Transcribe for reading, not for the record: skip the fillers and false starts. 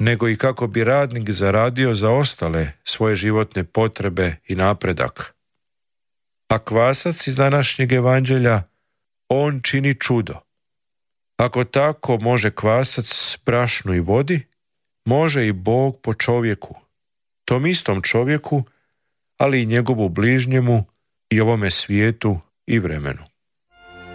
nego i kako bi radnik zaradio za ostale svoje životne potrebe i napredak. A kvasac iz današnjeg evanđelja, on čini čudo. Ako tako može kvasac brašnu i vodi, može i Bog po čovjeku, tom istom čovjeku, ali i njegovu bližnjemu i ovome svijetu i vremenu.